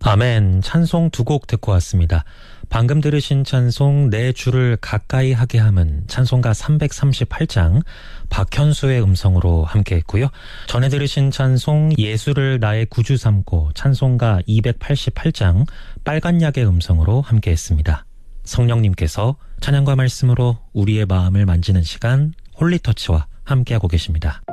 아멘. 찬송 두 곡 듣고 왔습니다. 방금 들으신 찬송 내 주를 가까이 하게 함은 찬송가 338장 박현수의 음성으로 함께했고요. 전에 들으신 찬송 예수를 나의 구주 삼고 찬송가 288장 빨간 약의 음성으로 함께했습니다. 성령님께서 찬양과 말씀으로 우리의 마음을 만지는 시간 홀리터치와 함께하고 계십니다.